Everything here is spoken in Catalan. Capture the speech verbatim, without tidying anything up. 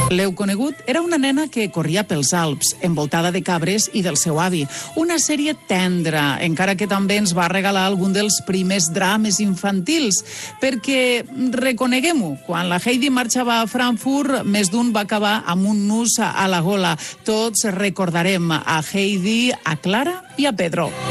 L'heu conegut? Era una nena que corria pels Alps, envoltada de cabres i del seu avi. Una sèrie tendra, encara que també ens va regalar algun dels primers drames infantils, perquè, reconeguem-ho, quan la Heidi marxava a Frankfurt, més d'un va acabar amb un nus a la gola. Tots recordarem a Heidi, a Clara i a Pedro.